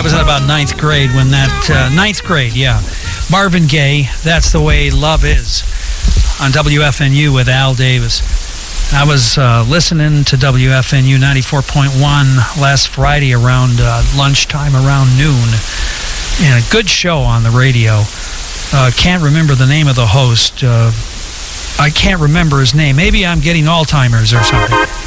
I was in about ninth grade when that... ninth grade, yeah. Marvin Gaye, That's the Way Love Is, on WFNU with Al Davis. I was listening to WFNU 94.1 last Friday around lunchtime, around noon. And a good show on the radio. Can't remember the name of the host. I can't remember his name. Maybe I'm getting Alzheimer's or something.